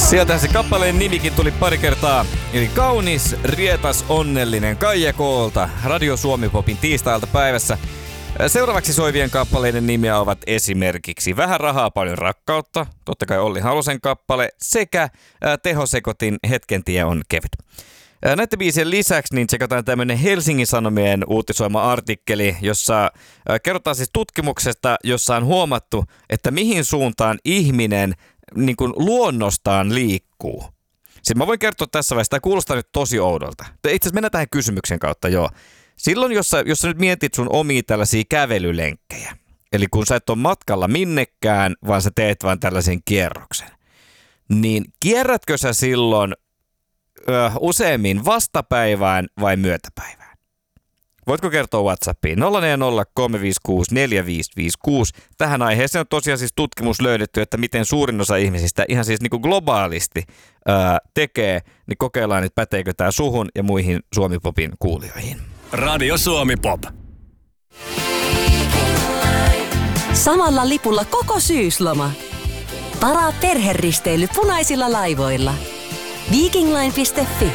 Sieltä se kappaleen nimikin tuli pari kertaa. Eli kaunis, rietas, onnellinen Kaija K:lta Radio Suomi Popin tiistailta päivässä. Seuraavaksi soivien kappaleiden nimiä ovat esimerkiksi Vähän rahaa, paljon rakkautta, totta kai Olli Halosen kappale, sekä Tehosekotin Hetken tie on kevyt. Näiden biisien lisäksi niin tsekataan tämmöinen Helsingin Sanomien uutisoima artikkeli, jossa kerrotaan siis tutkimuksesta, jossa on huomattu, että mihin suuntaan ihminen niin kuin luonnostaan liikkuu. Siis mä voin kertoa tässä vaiheessa, tämä kuulostaa nyt tosi oudolta. Itse asiassa mennään tähän kysymyksen kautta, joo. Silloin, jos sä nyt mietit sun omia tällaisia kävelylenkkejä, eli kun sä et ole matkalla minnekään, vaan sä teet vaan tällaisen kierroksen, niin kierrätkö sä silloin useammin vastapäivään vai myötäpäivään? Voitko kertoa WhatsAppiin 0403564556. Tähän aiheeseen on tosiaan siis tutkimus löydetty, että miten suurin osa ihmisistä ihan siis niin kuin globaalisti tekee, niin kokeillaan, että päteekö tämä suhun ja muihin Suomi-popin kuulijoihin. Radio Suomi Pop. Samalla lipulla koko syysloma. Varaa perheristeily punaisilla laivoilla. Vikingline.fi.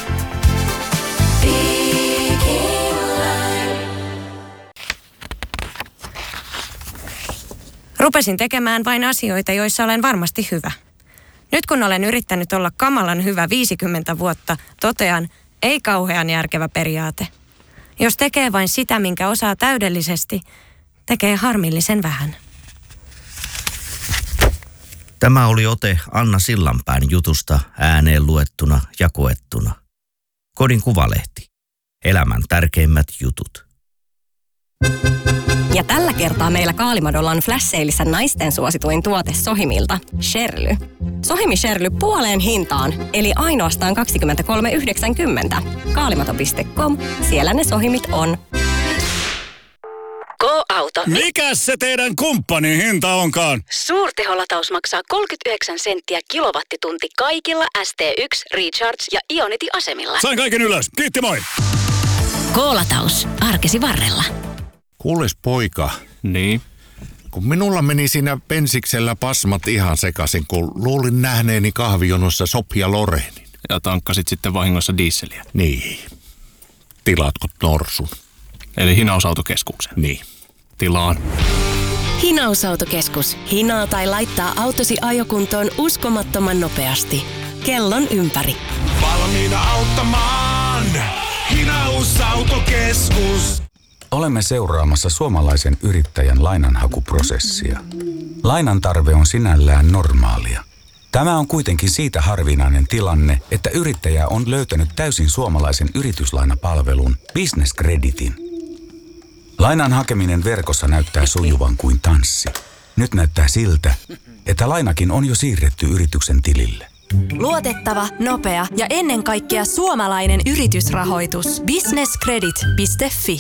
Rupesin tekemään vain asioita, joissa olen varmasti hyvä. Nyt kun olen yrittänyt olla kamalan hyvä 50 vuotta, totean, ei kauhean järkevä periaate. Jos tekee vain sitä, minkä osaa täydellisesti, tekee harmillisen vähän. Tämä oli ote Anna Sillanpään jutusta ääneen luettuna ja koettuna. Kodin Kuvalehti. Elämän tärkeimmät jutut. Ja tällä kertaa meillä Kaalimadolla on flash-seilissä naisten suosituin tuote Sohimilta, Sherly. Sohimi Sherly puoleen hintaan, eli ainoastaan 23,90. Kaalimado.com, siellä ne Sohimit on. Go-auto. Mikäs se teidän kumppanin hinta onkaan? Suurteholataus maksaa 39 senttiä kilowattitunti kaikilla ST1, Recharge ja Ionity-asemilla. Sain kaiken ylös. Kiitti, moi! Go-lataus. Arkesi varrella. Kuules poika. Niin? Kun minulla meni siinä pensiksellä pasmat ihan sekaisin, kun luulin nähneeni kahvijonossa Sofia Lorenin. Ja tankkasit sitten vahingossa dieseliä. Niin. Tilaatko norsun? Eli hinausautokeskuksen. Niin. Tilaan. Hinausautokeskus. Hinaa tai laittaa autosi ajokuntoon uskomattoman nopeasti. Kellon ympäri. Valmiina auttamaan. Hinausautokeskus. Olemme seuraamassa suomalaisen yrittäjän lainanhakuprosessia. Lainan tarve on sinällään normaalia. Tämä on kuitenkin siitä harvinainen tilanne, että yrittäjä on löytänyt täysin suomalaisen yrityslainapalvelun Business Creditin. Lainan hakeminen verkossa näyttää sujuvan kuin tanssi. Nyt näyttää siltä, että lainakin on jo siirretty yrityksen tilille. Luotettava, nopea ja ennen kaikkea suomalainen yritysrahoitus. Businesscredit.fi.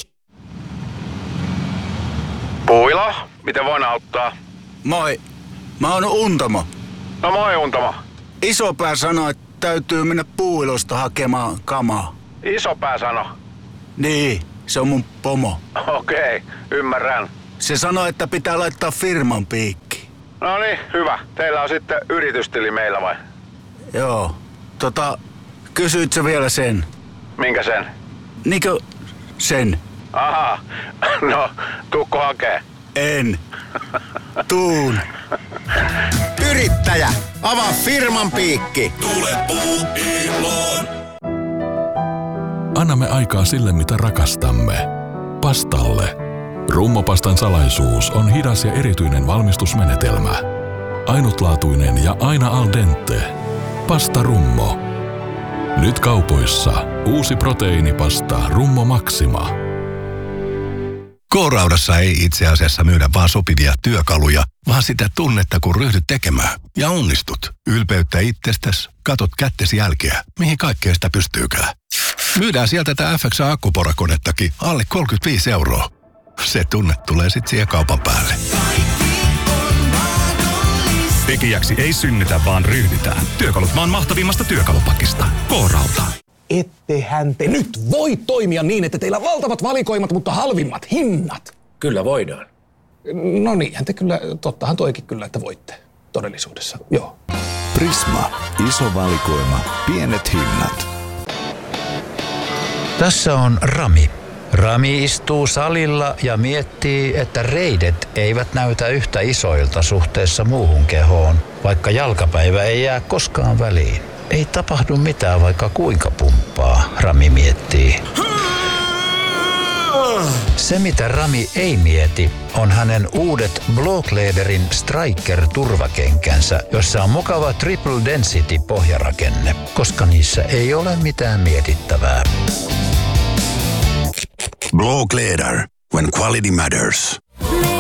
Puilo, miten voin auttaa? Moi, mä oon Untamo. No moi Untamo. Isopää sanoi, että täytyy mennä Puuilosta hakemaan kamaa. Isopää sano? Niin, se on mun pomo. Okei, ymmärrän. Se sanoi, että pitää laittaa firman piikki. No niin, hyvä. Teillä on sitten yritystili meillä vai? Joo. Kysyit sä vielä sen? Minkä sen? Niinkö sen? Aha, no tuukko hakee? En. Tuun. Yrittäjä, avaa firman piikki. Tule Puuiloon. Annamme aikaa sille, mitä rakastamme. Pastalle. Rummopastan salaisuus on hidas ja erityinen valmistusmenetelmä. Ainutlaatuinen ja aina al dente. Pasta Rummo. Nyt kaupoissa uusi proteiinipasta Rummo Maxima. K-Raudassa ei itse asiassa myydä vaan sopivia työkaluja, vaan sitä tunnetta, kun ryhdyt tekemään. Ja onnistut. Ylpeyttä itsestäsi, katot kättesi jälkeä, mihin kaikkea sitä pystyykään. Myydään sieltä tätä FXA-akkuporakonettakin alle 35 €. Se tunne tulee sitten siihen kaupan päälle. Tekijäksi ei synnytä, vaan ryhdytään. Työkalut maan mahtavimmasta työkalupakista. K-Rauta. Ettehän te nyt voi toimia niin, että teillä on valtavat valikoimat, mutta halvimmat hinnat. Kyllä voidaan. No niinhän te kyllä, tottahan toikin kyllä, että voitte todellisuudessa, joo. Prisma. Iso valikoima, pienet hinnat. Tässä on Rami. Rami istuu salilla ja miettii, että reidet eivät näytä yhtä isoilta suhteessa muuhun kehoon, vaikka jalkapäivä ei jää koskaan väliin. Ei tapahdu mitään, vaikka kuinka pumppaa, Rami miettii. Se, mitä Rami ei mieti, on hänen uudet Blåkläderin Striker-turvakenkänsä, jossa on mukava Triple Density-pohjarakenne, koska niissä ei ole mitään mietittävää. Blåkläder, when quality matters.